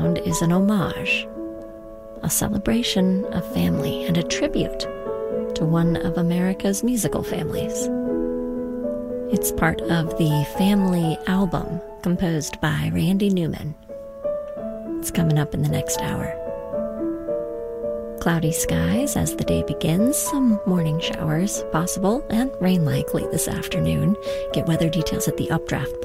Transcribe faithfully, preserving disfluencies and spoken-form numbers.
sound is an homage, a celebration of family and a tribute to one of America's musical families. It's part of the Family album composed by Randy Newman. It's coming up in the next hour. Cloudy skies as the day begins, some morning showers possible, and rain likely this afternoon. Get weather details at the Updraft